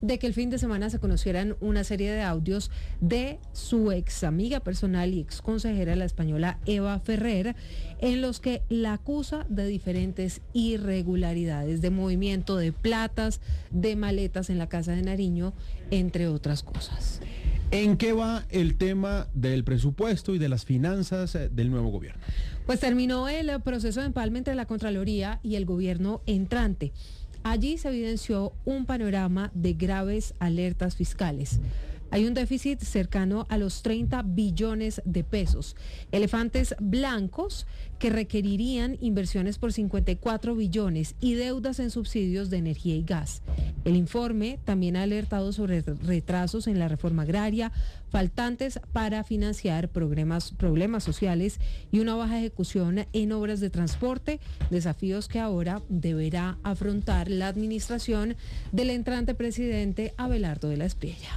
de que el fin de semana se conocieran una serie de audios de su ex amiga personal y ex consejera, la española Eva Ferrer, en los que la acusa de diferentes irregularidades, de movimiento de platas, de maletas en la Casa de Nariño, entre otras cosas. ¿En qué va el tema del presupuesto y de las finanzas del nuevo gobierno? Pues terminó el proceso de empalme entre la Contraloría y el gobierno entrante. Allí se evidenció un panorama de graves alertas fiscales. Hay un déficit cercano a los 30 billones de pesos, elefantes blancos que requerirían inversiones por 54 billones y deudas en subsidios de energía y gas. El informe también ha alertado sobre retrasos en la reforma agraria, faltantes para financiar problemas sociales y una baja ejecución en obras de transporte, desafíos que ahora deberá afrontar la administración del entrante presidente Abelardo de la Espriella.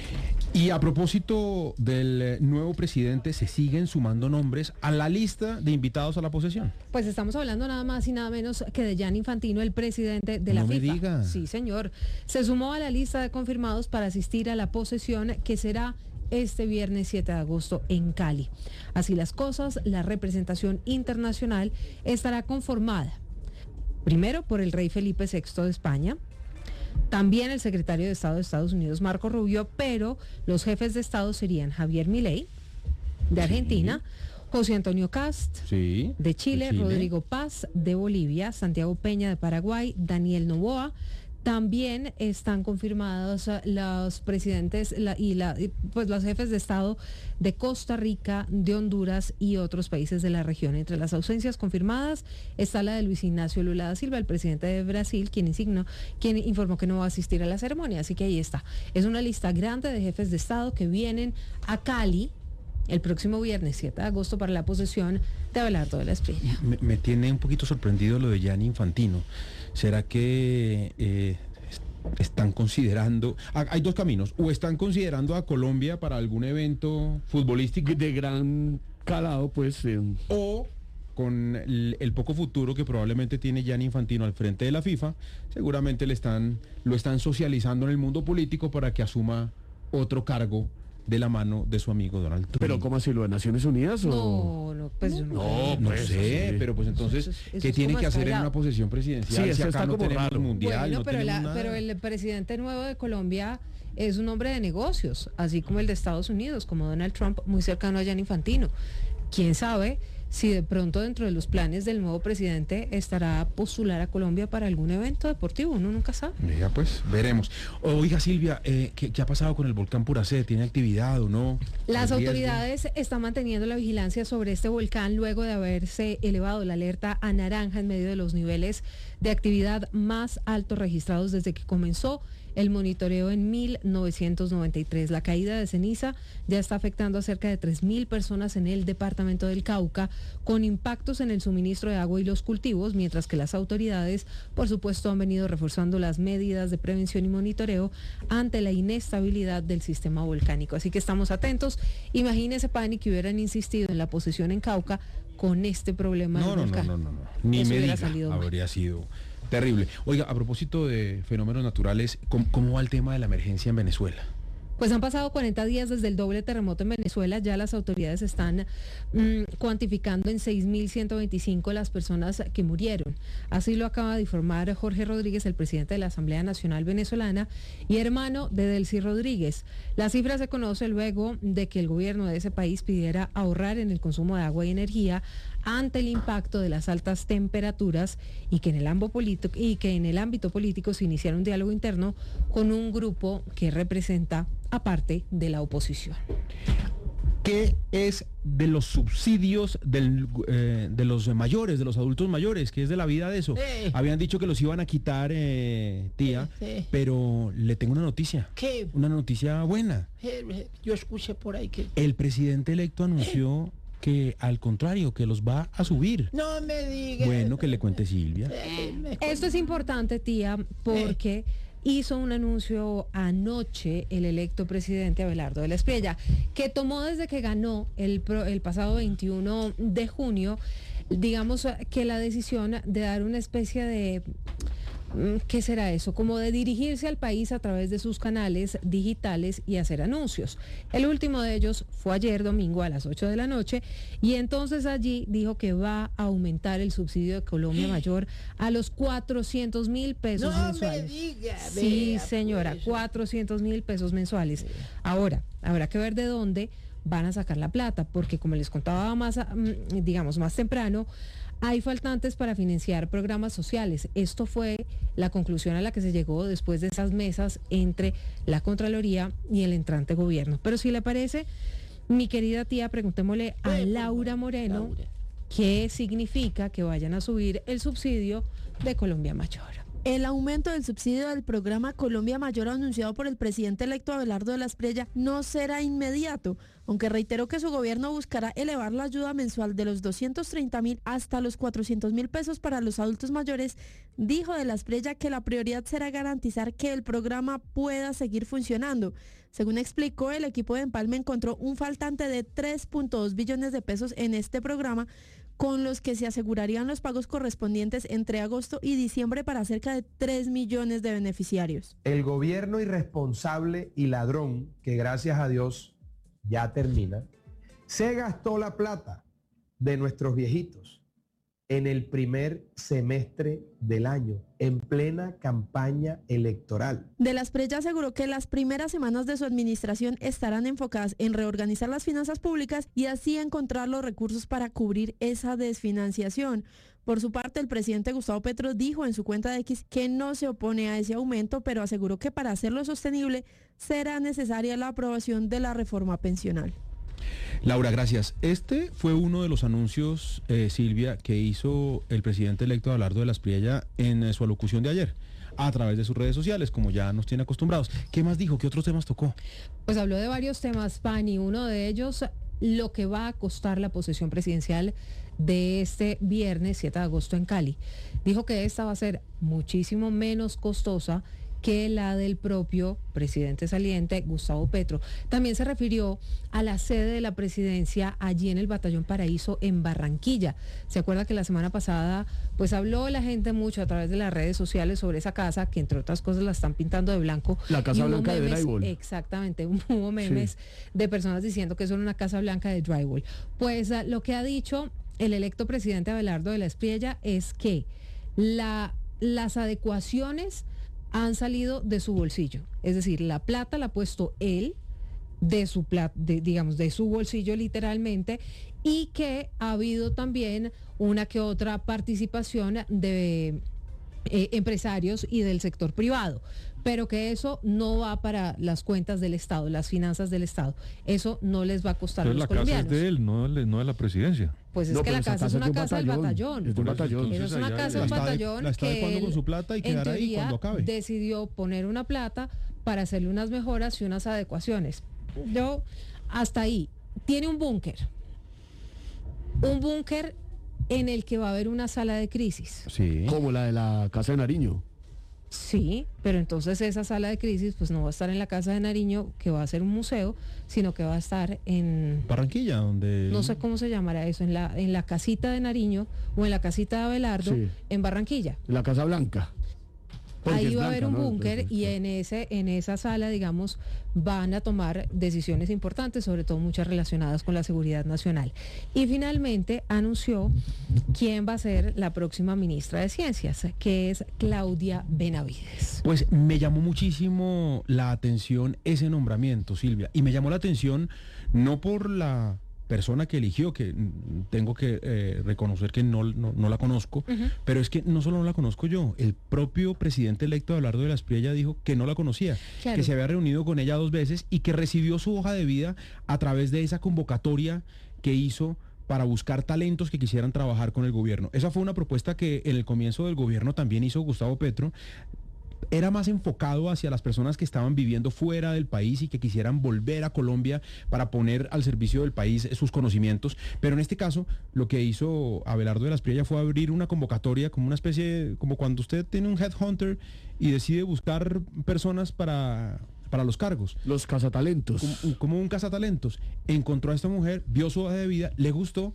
Y a propósito del nuevo presidente, ¿se siguen sumando nombres a la lista de invitados a la posesión? Pues estamos hablando nada más y nada menos que de Gianni Infantino, el presidente de la FIFA. No me diga. Sí, señor. Se sumó a la lista de confirmados para asistir a la posesión que será este viernes 7 de agosto en Cali. Así las cosas, la representación internacional estará conformada primero por el rey Felipe VI de España, también el secretario de Estado de Estados Unidos, Marco Rubio, pero los jefes de Estado serían Javier Milei, de Argentina, José Antonio Cast, de Chile, Rodrigo Paz, de Bolivia, Santiago Peña, de Paraguay, Daniel Noboa. También están confirmados los presidentes pues los jefes de Estado de Costa Rica, de Honduras y otros países de la región. Entre las ausencias confirmadas está la de Luis Ignacio Lula da Silva, el presidente de Brasil, quien informó que no va a asistir a la ceremonia. Así que ahí está. Es una lista grande de jefes de Estado que vienen a Cali el próximo viernes 7 de agosto para la posesión de Abelardo de la Espriella. Me tiene un poquito sorprendido lo de Gianni Infantino. ¿Será que están considerando, hay dos caminos, o están considerando a Colombia para algún evento futbolístico de gran calado, pues, o con el poco futuro que probablemente tiene Gianni Infantino al frente de la FIFA, seguramente lo están socializando en el mundo político para que asuma otro cargo de la mano de su amigo Donald Trump? ¿Pero cómo así, lo de Naciones Unidas? No, pues yo no sé, pero pues entonces, ¿qué tiene que hacer en una posesión presidencial si acá no tenemos el mundial? Bueno, pero el presidente nuevo de Colombia es un hombre de negocios, así como el de Estados Unidos, como Donald Trump, muy cercano a Gianni Infantino. ¿Quién sabe si de pronto dentro de los planes del nuevo presidente estará a postular a Colombia para algún evento deportivo? Uno nunca sabe. Ya pues, veremos. Oiga, Silvia, ¿qué ha pasado con el volcán Puracé? ¿Tiene actividad o no? Las autoridades están manteniendo la vigilancia sobre este volcán luego de haberse elevado la alerta a naranja en medio de los niveles de actividad más altos registrados desde que comenzó el monitoreo en 1993. La caída de ceniza ya está afectando a cerca de 3.000 personas en el departamento del Cauca, con impactos en el suministro de agua y los cultivos, mientras que las autoridades, por supuesto, han venido reforzando las medidas de prevención y monitoreo ante la inestabilidad del sistema volcánico. Así que estamos atentos. Imagínese, Pani, que hubieran insistido en la posesión en Cauca con este problema del volcán. No. Ni eso me diga, habría sido terrible. Oiga, a propósito de fenómenos naturales, ¿cómo va el tema de la emergencia en Venezuela? Pues han pasado 40 días desde el doble terremoto en Venezuela. Ya las autoridades están cuantificando en 6.125 las personas que murieron. Así lo acaba de informar Jorge Rodríguez, el presidente de la Asamblea Nacional Venezolana y hermano de Delcy Rodríguez. La cifra se conoce luego de que el gobierno de ese país pidiera ahorrar en el consumo de agua y energía ante el impacto de las altas temperaturas y que en el ámbito político se iniciara un diálogo interno con un grupo que representa a parte de la oposición. ¿Qué es de los subsidios de los mayores, de los adultos mayores? ¿Qué es de la vida de eso? Habían dicho que los iban a quitar, tía, pero le tengo una noticia. ¿Qué? Una noticia buena. Yo escuché por ahí que... El presidente electo anunció que al contrario, que los va a subir. No me digas. Bueno, que le cuente Silvia. Esto es importante, tía, porque hizo un anuncio anoche el electo presidente Abelardo de la Espriella, que tomó desde que ganó el pasado 21 de junio, digamos que la decisión de dar una especie de ¿qué será eso? Como de dirigirse al país a través de sus canales digitales y hacer anuncios. El último de ellos fue ayer domingo a las 8 de la noche y entonces allí dijo que va a aumentar el subsidio de Colombia Mayor a los 400.000 pesos No mensuales. me diga, Sí, vea, señora, pues. 400.000 pesos mensuales. Ahora, habrá que ver de dónde van a sacar la plata, porque como les contaba más temprano, hay faltantes para financiar programas sociales. Esto fue la conclusión a la que se llegó después de esas mesas entre la Contraloría y el entrante gobierno. Pero si le parece, mi querida tía, preguntémosle a Por Laura favor, Moreno Laura. qué significa que vayan a subir el subsidio de Colombia Mayor. El aumento del subsidio del programa Colombia Mayor anunciado por el presidente electo Abelardo de la Espriella no será inmediato, aunque reiteró que su gobierno buscará elevar la ayuda mensual de los 230.000 hasta los 400.000 pesos para los adultos mayores. Dijo de la Espriella que la prioridad será garantizar que el programa pueda seguir funcionando. Según explicó, el equipo de Empalme encontró un faltante de 3.2 billones de pesos en este programa, con los que se asegurarían los pagos correspondientes entre agosto y diciembre para cerca de 3 millones de beneficiarios. El gobierno irresponsable y ladrón, que gracias a Dios ya termina, se gastó la plata de nuestros viejitos en el primer semestre del año, en plena campaña electoral. De la Espriella aseguró que las primeras semanas de su administración estarán enfocadas en reorganizar las finanzas públicas y así encontrar los recursos para cubrir esa desfinanciación. Por su parte, el presidente Gustavo Petro dijo en su cuenta de X que no se opone a ese aumento, pero aseguró que para hacerlo sostenible será necesaria la aprobación de la reforma pensional. Laura, gracias. Este fue uno de los anuncios, Silvia, que hizo el presidente electo Abelardo de la Espriella en su alocución de ayer, a través de sus redes sociales, como ya nos tiene acostumbrados. ¿Qué más dijo? ¿Qué otros temas tocó? Pues habló de varios temas, Pani. Uno de ellos, lo que va a costar la posesión presidencial de este viernes 7 de agosto en Cali. Dijo que esta va a ser muchísimo menos costosa que la del propio presidente saliente, Gustavo Petro. También se refirió a la sede de la presidencia allí en el Batallón Paraíso en Barranquilla. Se acuerda que la semana pasada pues habló la gente mucho a través de las redes sociales sobre esa casa, que entre otras cosas la están pintando de blanco. La Casa Y hubo Blanca de memes, drywall. exactamente, hubo memes de personas diciendo que eso era una Casa Blanca de drywall. Pues lo que ha dicho el electo presidente Abelardo de la Espriella es que las adecuaciones han salido de su bolsillo, es decir, la plata la ha puesto él de su de su bolsillo literalmente, y que ha habido también una que otra participación de empresarios y del sector privado, pero que eso no va para las cuentas del Estado, las finanzas del Estado. Eso no les va a costar a los colombianos. La casa es de él, no de la presidencia. Pues es No, que pero la esa casa es una de un casa del batallón. Es de un batallón. Eso es una casa, La un está batallón la está que adecuando con él, su plata y en quedará ahí teoría, cuando acabe. decidió poner una plata para hacerle unas mejoras y unas adecuaciones. Yo, hasta ahí, tiene un búnker en el que va a haber una sala de crisis. Sí. Como la de la Casa de Nariño. Sí, pero entonces esa sala de crisis pues no va a estar en la Casa de Nariño, que va a ser un museo, sino que va a estar en... Barranquilla, donde... No sé cómo se llamará eso, en la casita de Nariño o en la casita de Abelardo, Sí. en Barranquilla. La Casa Blanca. Porque Ahí es va a haber blanca, un ¿no? búnker Entonces, y en esa sala, digamos, van a tomar decisiones importantes, sobre todo muchas relacionadas con la seguridad nacional. Y finalmente anunció quién va a ser la próxima ministra de Ciencias, que es Claudia Benavides. Pues me llamó muchísimo la atención ese nombramiento, Silvia, y me llamó la atención no por la persona que eligió, que tengo que reconocer que no la conozco, pero es que no solo no la conozco yo, el propio presidente electo Abelardo de la Espriella dijo que no la conocía, Claro. que se había reunido con ella 2 veces y que recibió su hoja de vida a través de esa convocatoria que hizo para buscar talentos que quisieran trabajar con el gobierno. Esa fue una propuesta que en el comienzo del gobierno también hizo Gustavo Petro. Era más enfocado hacia las personas que estaban viviendo fuera del país y que quisieran volver a Colombia para poner al servicio del país sus conocimientos. Pero en este caso, lo que hizo Abelardo de la Espriella fue abrir una convocatoria como una especie, como cuando usted tiene un headhunter y decide buscar personas para los cargos. Los cazatalentos. Como un cazatalentos. Encontró a esta mujer, vio su hoja de vida, le gustó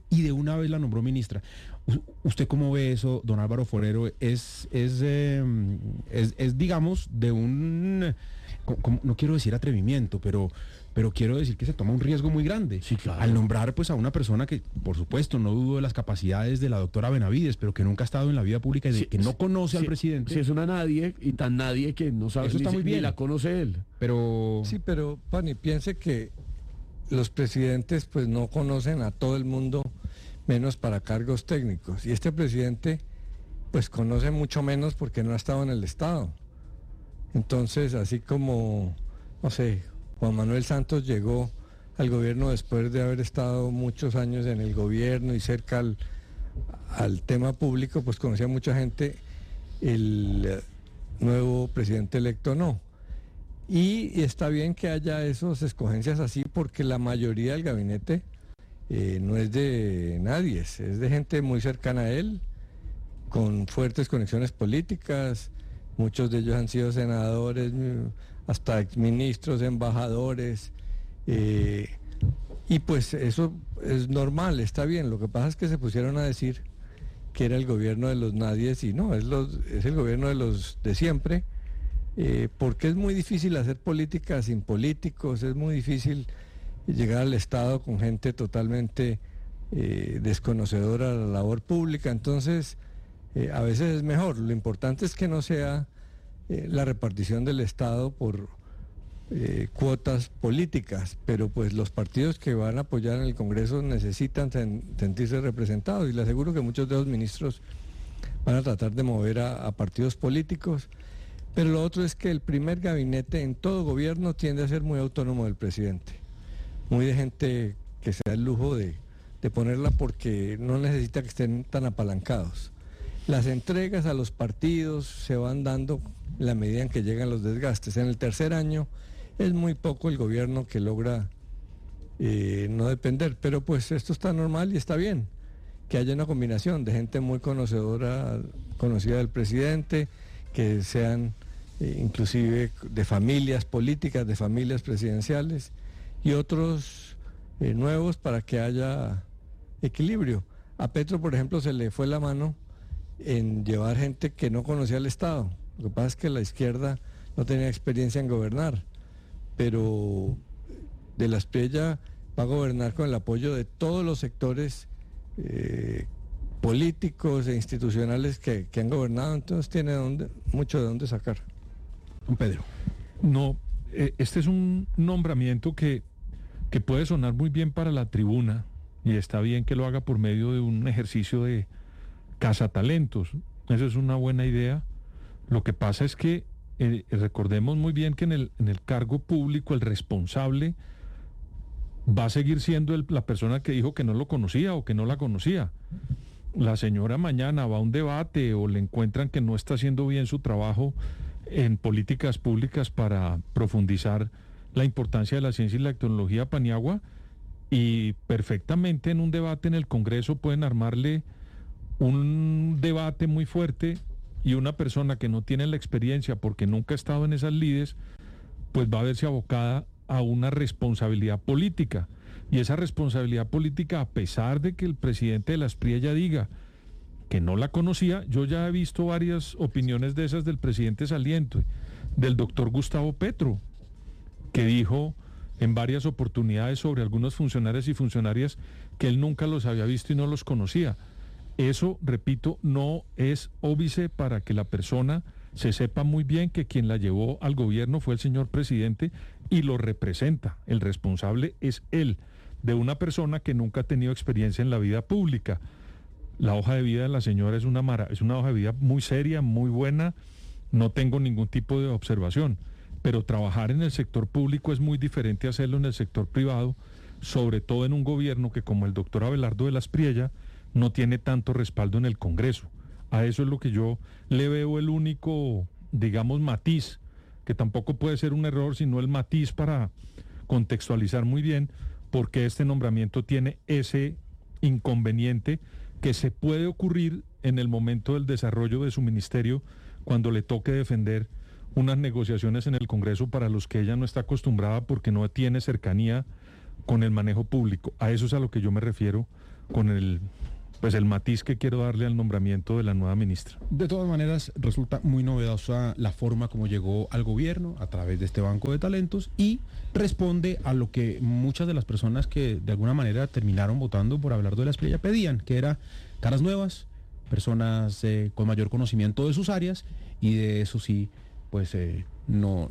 y de una vez la nombró ministra. ¿Usted cómo ve eso, don Álvaro Forero? Es digamos, de un, no quiero decir atrevimiento, pero quiero decir que se toma un riesgo muy grande. Sí, claro. Al nombrar pues a una persona que, por supuesto, no dudo de las capacidades de la doctora Benavides, pero que nunca ha estado en la vida pública y Sí, que no conoce al sí, presidente. Sí, es una nadie, y tan nadie que no sabe Eso está muy bien. ni la conoce él. Pero Sí, pero Pani, piense que los presidentes pues no conocen a todo el mundo, menos para cargos técnicos. Y este presidente pues conoce mucho menos porque no ha estado en el Estado. Entonces, así como, no sé, Juan Manuel Santos llegó al gobierno después de haber estado muchos años en el gobierno y cerca al tema público, pues conocía mucha gente, el nuevo presidente electo no. Y está bien que haya esas escogencias así porque la mayoría del gabinete no es de nadie, es de gente muy cercana a él, con fuertes conexiones políticas. Muchos de ellos han sido senadores, hasta exministros, embajadores, y pues eso es normal, está bien. Lo que pasa es que se pusieron a decir que era el gobierno de los nadies y no, es el gobierno de los de siempre, porque es muy difícil hacer política sin políticos, es muy difícil llegar al Estado con gente totalmente desconocedora de la labor pública. Entonces, a veces es mejor. Lo importante es que no sea la repartición del Estado por cuotas políticas, pero pues los partidos que van a apoyar en el Congreso necesitan sentirse representados, y le aseguro que muchos de los ministros van a tratar de mover a partidos políticos. Pero lo otro es que el primer gabinete en todo gobierno tiende a ser muy autónomo del presidente, muy de gente que se da el lujo de ponerla porque no necesita que estén tan apalancados. Las entregas a los partidos se van dando en la medida en que llegan los desgastes. En el tercer año es muy poco el gobierno que logra no depender, pero pues esto está normal y está bien, que haya una combinación de gente muy conocida del presidente, que sean inclusive de familias políticas, de familias presidenciales, y otros nuevos para que haya equilibrio. A Petro, por ejemplo, se le fue la mano en llevar gente que no conocía el Estado. Lo que pasa es que la izquierda no tenía experiencia en gobernar, pero de la Espriella va a gobernar con el apoyo de todos los sectores políticos e institucionales que han gobernado, entonces tiene mucho de dónde sacar. don Pedro. No, este es un nombramiento que puede sonar muy bien para la tribuna, y está bien que lo haga por medio de un ejercicio de cazatalentos. Esa es una buena idea. Lo que pasa es que recordemos muy bien que en el cargo público el responsable va a seguir siendo la persona que dijo que no lo conocía o que no la conocía. La señora mañana va a un debate o le encuentran que no está haciendo bien su trabajo en políticas públicas para profundizar la importancia de la ciencia y la tecnología a Paniagua, y perfectamente en un debate en el Congreso pueden armarle un debate muy fuerte, y una persona que no tiene la experiencia porque nunca ha estado en esas lides, pues va a verse abocada a una responsabilidad política. Y esa responsabilidad política, a pesar de que el presidente de la Espriella diga que no la conocía, yo ya he visto varias opiniones de esas del presidente saliente, del doctor Gustavo Petro, que dijo en varias oportunidades sobre algunos funcionarios y funcionarias que él nunca los había visto y no los conocía. Eso, repito, no es óbice para que la persona se sepa muy bien que quien la llevó al gobierno fue el señor presidente y lo representa. El responsable es él, de una persona que nunca ha tenido experiencia en la vida pública. La hoja de vida de la señora es una hoja de vida muy seria, muy buena, no tengo ningún tipo de observación, pero trabajar en el sector público es muy diferente a hacerlo en el sector privado, sobre todo en un gobierno que, como el doctor Abelardo de la Espriella, no tiene tanto respaldo en el Congreso. A eso es lo que yo le veo el único, digamos, matiz, que tampoco puede ser un error, sino el matiz para contextualizar muy bien por qué este nombramiento tiene ese inconveniente que se puede ocurrir en el momento del desarrollo de su ministerio, cuando le toque defender unas negociaciones en el Congreso para los que ella no está acostumbrada porque no tiene cercanía con el manejo público. A eso es a lo que yo me refiero con el matiz que quiero darle al nombramiento de la nueva ministra. De todas maneras, resulta muy novedosa la forma como llegó al gobierno a través de este banco de talentos y responde a lo que muchas de las personas que de alguna manera terminaron votando por Abelardo de la Espriella pedían, que era caras nuevas, personas con mayor conocimiento de sus áreas, y de eso sí, pues no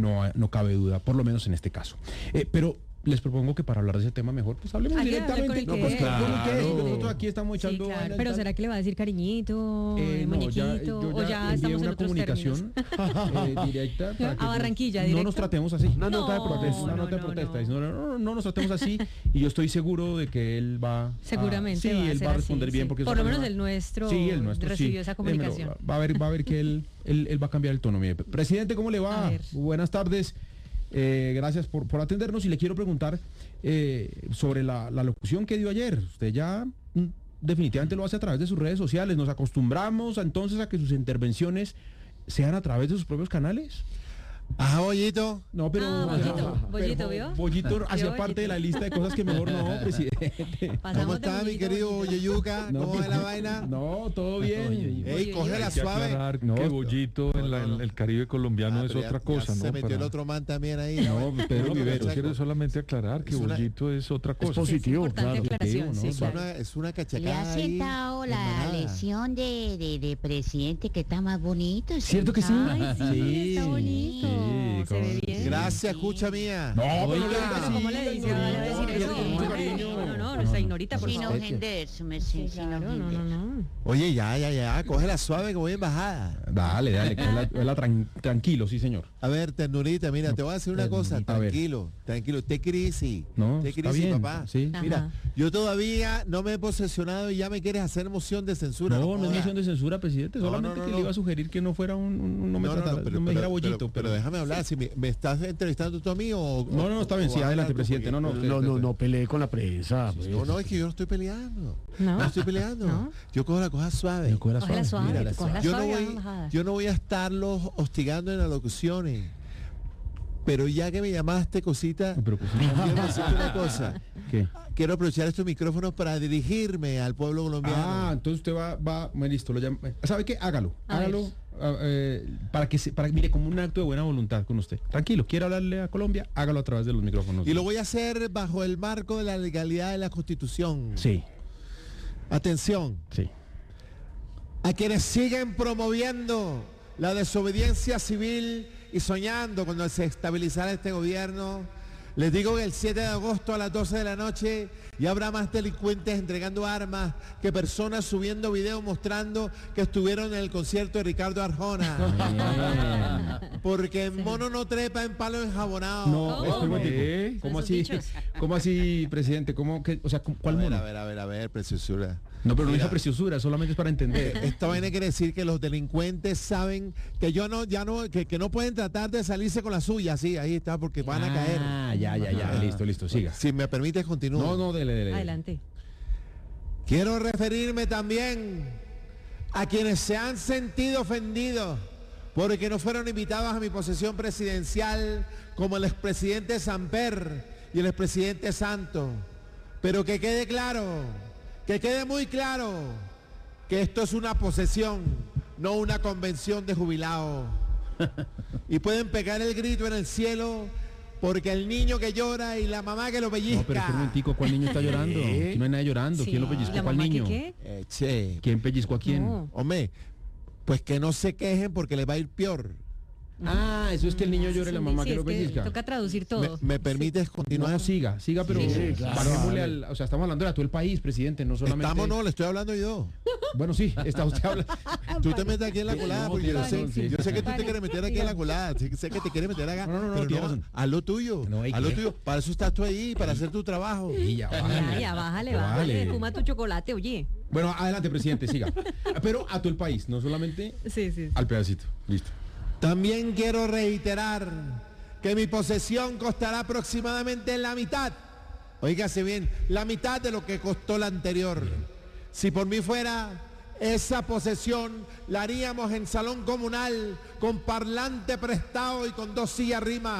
cabe duda, por lo menos en este caso. Pero les propongo que para hablar de ese tema mejor, pues hablemos directamente. Con el que Claro. Nosotros aquí estamos Sí, echando... claro. Pero ¿será que le va a decir cariñito, muñequito? yo ¿O ya envié estamos en una otros comunicación directa para que a Barranquilla, no directo. nos tratemos así. Una nota de protesta. Una nota de protesta. No nos tratemos así, y yo estoy seguro de que él va Seguramente sí, va a él ser va a así, responder bien, sí. porque Por lo menos el nuestro, recibió esa comunicación. Va a ver que él va a cambiar el tono. Mire, presidente, ¿cómo le va? A ver. Buenas tardes. Gracias por atendernos, y le quiero preguntar sobre la locución que dio ayer. Usted ya definitivamente lo hace a través de sus redes sociales. ¿Nos acostumbramos entonces a que sus intervenciones sean a través de sus propios canales? Ajá, Bollito. No, pero... Bollito, ¿vio? Bollito hacía Bollito. parte de la lista de cosas que mejor no, presidente. ¿Cómo está, mi querido Boyeyuca? ¿Cómo va la vaina? No, todo bien. Ey, cógela Hay que suave. aclarar No, que Bollito en el Caribe colombiano es pero ya- otra cosa, ya ¿no? se metió el otro man también ahí. No, Pedro No, Viveros. yo quiero solamente aclarar que Es una- Bollito es otra cosa. positivo, Importante claro. aclaración, ¿no? sí, Es claro. una Le ha cachacada ahí. sentado la hermanada. lesión de presidente que está más bonito. ¿Cierto que sí? Ay, sí, está bonito. Sí, Se ve bien. Gracias, escucha mía. No, Pero oiga. ¿cómo le dice? ¿Va a decir No, eso? mucho cariño. No, nuestra ignorita, por Sin favor. ofenderse, me Sí, claro, no. Oye, ya, cógela suave que voy en bajada. Dale, tranquilo, sí, señor. A ver, ternurita, mira, te voy a decir una cosa, Ternurita, a ver. tranquilo, te crisis. No, te está crisis, bien, papá. sí. Mira, Ajá. yo todavía no me he posesionado y ya me quieres hacer moción de censura. No es jodas. moción de censura, presidente. No, Solamente no, que no. le iba a sugerir que no fuera no me dijera Bollito. Pero déjame hablar, si me estás entrevistando tú a mí o... No, está bien, o sí, vas a adelante, hablar tú, presidente. porque- No pelee con la prensa. pues. No, es que yo no estoy peleando. No. No estoy peleando. No. Yo cojo la cosa suave. Cógela suave, Mira, cógela yo no suave, voy, vamos bajadas. yo no voy a estarlos hostigando en las locuciones. Pero ya que me llamaste, cosita, Pero pues, quiero decirte una cosa. ¿qué? Quiero aprovechar estos micrófonos para dirigirme al pueblo colombiano. Entonces usted va, listo, lo llama. ¿Sabe qué? Hágalo. A ver. Mire, como un acto de buena voluntad con usted. Tranquilo, quiere hablarle a Colombia, hágalo a través de los micrófonos. Y lo voy a hacer bajo el marco de la legalidad de la Constitución. Sí, Atención, sí. a quienes siguen promoviendo la desobediencia civil y soñando cuando se estabilizará este gobierno, les digo que el 7 de agosto a las 12 de la noche ya habrá más delincuentes entregando armas que personas subiendo videos mostrando que estuvieron en el concierto de Ricardo Arjona. Porque el mono no trepa en palo enjabonado. No, ¿Cómo? espera un momentico. ¿Cómo Esos así? dichos. ¿Cómo así, presidente? O sea, ¿cuál mono? A ver, preciosura. No, pero no Mira. dijo preciosura, solamente es para entender. Esta vaina quiere decir que los delincuentes saben que que no pueden tratar de salirse con la suya, sí, ahí está, porque van a caer. Ya, listo, siga. Si me permites, continúo. No, dele. Adelante. Quiero referirme también a quienes se han sentido ofendidos porque no fueron invitados a mi posesión presidencial, como el expresidente Samper y el expresidente Santos. Pero que quede claro, que quede muy claro, que esto es una posesión, no una convención de jubilados. Y pueden pegar el grito en el cielo, porque el niño que llora y la mamá que lo pellizca. No, pero espera un momentico, ¿cuál niño está llorando? Aquí no hay nadie llorando. Sí. ¿Quién lo pellizcó? ¿La ¿Cuál mamá niño? qué? Che, ¿Quién pellizcó a quién? No. hombre, pues que no se quejen porque les va a ir peor. Eso es que el niño llore la mamá Sí, que lo es que pellizca. toca traducir todo. ¿Me permites continuar? No, siga, pero Sí, claro. bajémosle o sea, estamos hablando de todo el país, presidente, no solamente... Estamos, no, le estoy hablando yo. Bueno, sí, está usted hablando. Tú te metes aquí en la colada, No, porque yo tiene sé, razón, sí. yo sé que tú te quieres meter aquí en la colada, sé que te quieres meter acá, No, pero tiene razón. haz lo tuyo, No, ¿y haz lo qué? tuyo, para eso estás tú ahí, para hacer tu trabajo. Sí, ya, bájale. Ya, bájale, Ya, bájale. Fuma tu chocolate, oye. Bueno, adelante, presidente, siga. Pero a todo el país, no solamente Sí. al pedacito. Listo. También quiero reiterar que mi posesión costará aproximadamente la mitad, oígase bien, la mitad de lo que costó la anterior. Si por mí fuera, esa posesión la haríamos en salón comunal, con parlante prestado y con 2 sillas rimas,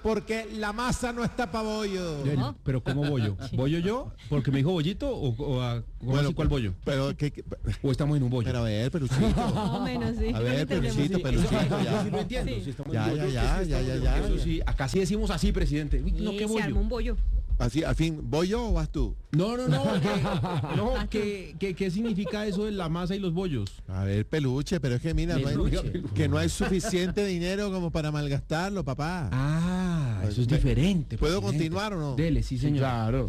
porque la masa no está para bollo. Pero ¿cómo bollo? ¿Bollo yo? ¿Porque me dijo bollito? ¿Cuál bollo? Pero, ¿O estamos en un bollo? Pero a ver, Peluchito. Más o menos, sí. A ver, Peluchito, Eso ya. sí lo entiendo. Sí. Si estamos Ya, en bollo, ya. Eso sí, acá sí decimos así, presidente. Uy, no, qué Se armó un bollo. bollo. Así, al fin, ¿voy yo o vas tú? No. ¿Qué significa eso de la masa y los bollos? A ver, Peluche, pero es que mira, que no hay suficiente dinero como para malgastarlo, papá. Ah, eso es diferente. ¿Puedo presidente. continuar o no? Dele, sí, señor. Claro.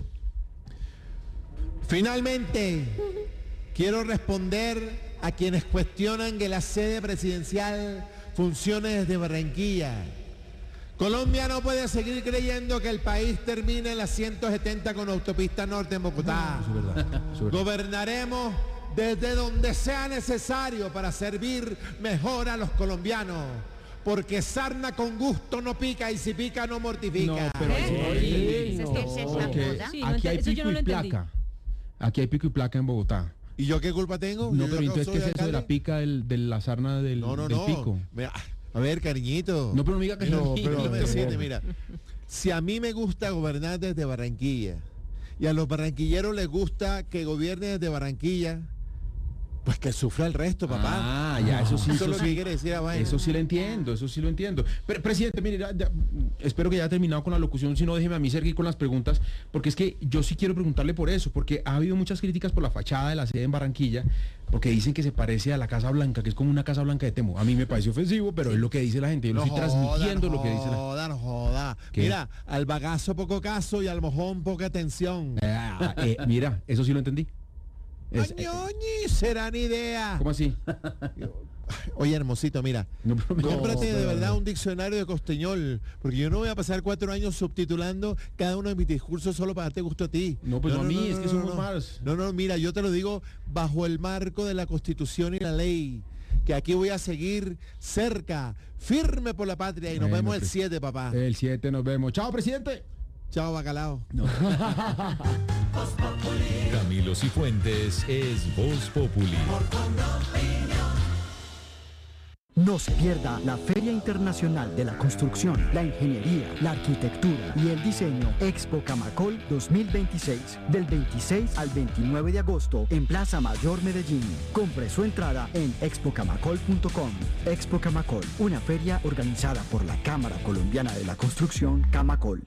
Finalmente, quiero responder a quienes cuestionan que la sede presidencial funcione desde Barranquilla. Colombia no puede seguir creyendo que el país termine en la 170 con autopista norte en Bogotá. Eso es verdad. Gobernaremos desde donde sea necesario para servir mejor a los colombianos. Porque sarna con gusto no pica y si pica no mortifica. No, pero ¿Es no, que es esa porque cosa? Sí, no aquí hay eso yo no pico lo y entendí. placa. Aquí hay pico y placa en Bogotá. ¿Y yo qué culpa tengo? No, Yo pero entonces, soy ¿qué es eso de alcalde. la pica de la sarna del pico? Mira, a ver, cariñito. No, pero no me diga que No, no. pero No, me decirte, mira, si a mí me gusta gobernar desde Barranquilla y a los barranquilleros les gusta que gobierne desde Barranquilla, pues que sufra el resto, papá. Ah, ya, eso sí. Eso es lo que quiere decir a vaina. Eso sí lo entiendo, eso sí lo entiendo. Pero, presidente, mire, espero que ya haya terminado con la locución, si no déjeme a mí seguir con las preguntas, porque es que yo sí quiero preguntarle por eso, porque ha habido muchas críticas por la fachada de la sede en Barranquilla, porque dicen que se parece a la Casa Blanca, que es como una Casa Blanca de Temo. A mí me parece ofensivo, pero es lo que dice la gente. Yo lo estoy transmitiendo lo que dice la No joda. ¿Qué? Mira, al bagazo poco caso y al mojón poca atención. Mira, eso sí lo entendí. Añoñi, será ni idea. ¿Cómo así? Oye, hermosito, mira, No, pero cómprate de verdad un diccionario de costeñol, porque yo no voy a pasar 4 años subtitulando cada uno de mis discursos solo para darte gusto a ti. No, pues no a mí, es que somos malos. No, mira, yo te lo digo bajo el marco de la Constitución y la ley, que aquí voy a seguir cerca, firme por la patria, y nos Bueno, vemos el pues, 7, papá. El 7 nos vemos. Chao, presidente. Chao, bacalao. Camilo Cifuentes es Voz Populi. No se pierda la Feria Internacional de la Construcción, la Ingeniería, la Arquitectura y el Diseño Expo Camacol 2026, del 26 al 29 de agosto en Plaza Mayor Medellín. Compre su entrada en expocamacol.com. Expo Camacol, una feria organizada por la Cámara Colombiana de la Construcción, Camacol.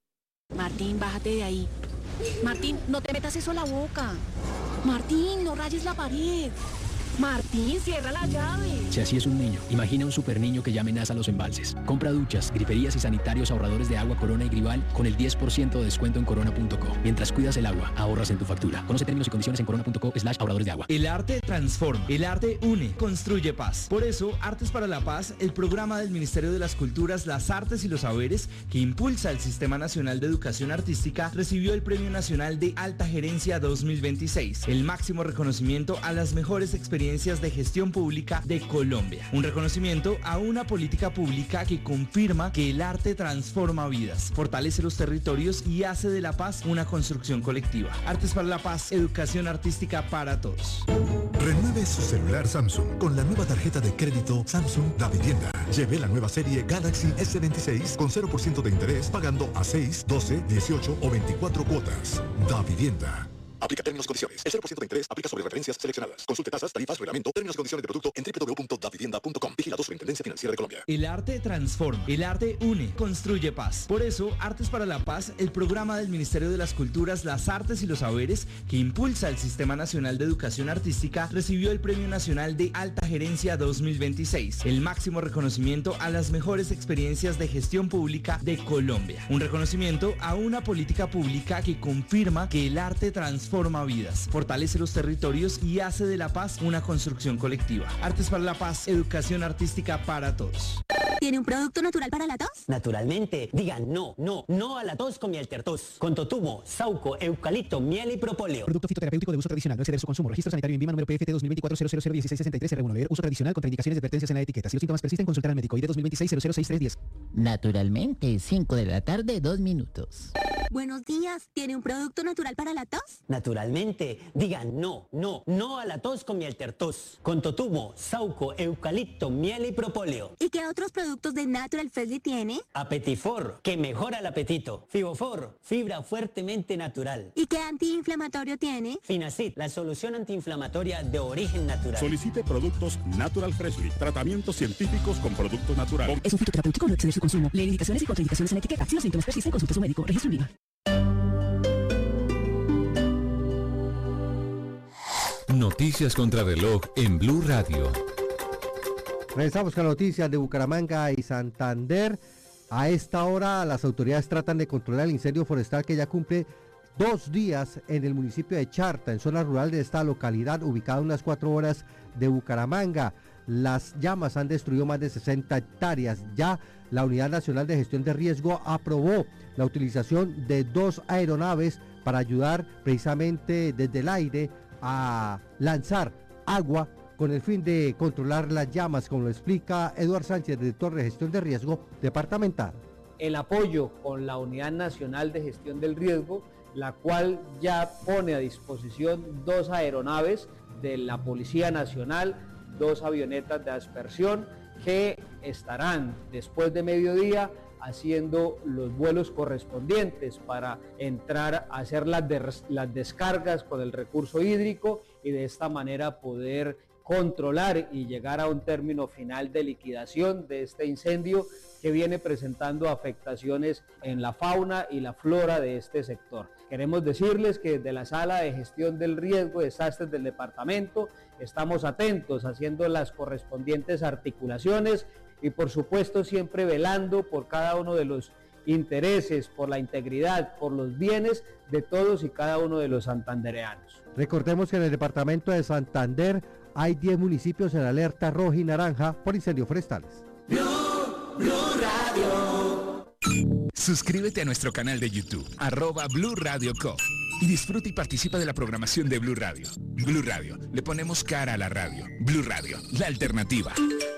Martín, bájate de ahí. Martín, no te metas eso a la boca. Martín, no rayes la pared. Martín, cierra la llave. Si así es un niño, imagina un super niño que ya amenaza los embalses. Compra duchas, griferías y sanitarios ahorradores de agua Corona y Grival con el 10% de descuento en corona.co. Mientras cuidas el agua, ahorras en tu factura. Conoce términos y condiciones en corona.co/ahorradores de agua. El arte transforma, el arte une, construye paz. Por eso, Artes para la Paz, el programa del Ministerio de las Culturas, las Artes y los Saberes, que impulsa el Sistema Nacional de Educación Artística, recibió el Premio Nacional de Alta Gerencia 2026, el máximo reconocimiento a las mejores experiencias de gestión pública de Colombia. Un reconocimiento a una política pública que confirma que el arte transforma vidas, fortalece los territorios y hace de la paz una construcción colectiva. Artes para la Paz, educación artística para todos. Renueve su celular Samsung con la nueva tarjeta de crédito Samsung Da Vivienda. Lleve la nueva serie Galaxy S26 con 0% de interés pagando a 6, 12, 18 o 24 cuotas. Da Vivienda. Aplica términos y condiciones. El 0% de interés aplica sobre referencias seleccionadas. Consulte tasas, tarifas, reglamento, términos y condiciones de producto en www.davivienda.com. Vigilado Superintendencia Financiera de Colombia. El arte transforma, el arte une, construye paz. Por eso, Artes para la Paz, el programa del Ministerio de las Culturas, las Artes y los Saberes, que impulsa el Sistema Nacional de Educación Artística, recibió el Premio Nacional de Alta Gerencia 2026, el máximo reconocimiento a las mejores experiencias de gestión pública de Colombia. Un reconocimiento a una política pública que confirma que el arte transforma vidas, fortalece los territorios y hace de la paz una construcción colectiva. Artes para la Paz, educación artística para todos. ¿Tiene un producto natural para la tos? Naturalmente. Diga no a la tos con miel tertos. Con totumo, sauco, eucalipto, miel y propóleo. Producto fitoterapéutico de uso tradicional. No exceder su consumo. Registro sanitario en Vima número PFT 2024-001663-R1. Leer uso tradicional. Contraindicaciones y advertencias en la etiqueta. Si los síntomas persisten, consultar al médico. ID 2026-006310. Naturalmente, 5 de la tarde, 2 minutos. Buenos días, ¿tiene un producto natural para la tos? Naturalmente, digan no a la tos con miel tertos. Con totumo, sauco, eucalipto, miel y propóleo. ¿Y qué otros productos de Natural Freshly tiene? Apetifor, que mejora el apetito. Fibofor, fibra fuertemente natural. ¿Y qué antiinflamatorio tiene? Finacid, la solución antiinflamatoria de origen natural. Solicite productos Natural Freshly, tratamientos científicos con productos naturales. Es un fitoterapéutico, no exceder su consumo. Lee indicaciones y contraindicaciones en la etiqueta. Si los síntomas persisten, consulte a su médico. Registro IVA. Noticias contra reloj en Blue Radio. Regresamos con noticias de Bucaramanga y Santander. A esta hora las autoridades tratan de controlar el incendio forestal que ya cumple 2 días en el municipio de Charta, en zona rural de esta localidad ubicada a unas 4 horas de Bucaramanga. Las llamas han destruido más de 60 hectáreas. Ya la Unidad Nacional de Gestión de Riesgo aprobó la utilización de 2 aeronaves para ayudar precisamente desde el aire a lanzar agua con el fin de controlar las llamas, como lo explica Eduardo Sánchez, director de Gestión de Riesgo departamental. El apoyo con la Unidad Nacional de Gestión del Riesgo, la cual ya pone a disposición 2 aeronaves de la Policía Nacional, 2 avionetas de aspersión que estarán después de mediodía haciendo los vuelos correspondientes para entrar a hacer las descargas con el recurso hídrico y de esta manera poder controlar y llegar a un término final de liquidación de este incendio que viene presentando afectaciones en la fauna y la flora de este sector. Queremos decirles que desde la Sala de Gestión del Riesgo de Desastres del departamento estamos atentos haciendo las correspondientes articulaciones y por supuesto siempre velando por cada uno de los intereses, por la integridad, por los bienes de todos y cada uno de los santandereanos. Recordemos que en el departamento de Santander hay 10 municipios en alerta roja y naranja por incendios forestales. Blue Radio. Suscríbete a nuestro canal de YouTube, @Blue Radio Co. Y disfruta y participa de la programación de Blue Radio. Blue Radio, le ponemos cara a la radio. Blue Radio, la alternativa.